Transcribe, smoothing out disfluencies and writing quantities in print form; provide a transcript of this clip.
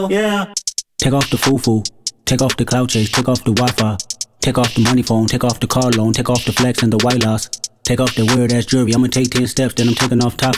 Yeah. Take off the foo-foo, take off the cloud chase, take off the Wi-Fi, take off the money phone, take off the car loan, take off the flex and the white loss, take off the weird ass jewelry. I'ma take 10 steps, then I'm taking off top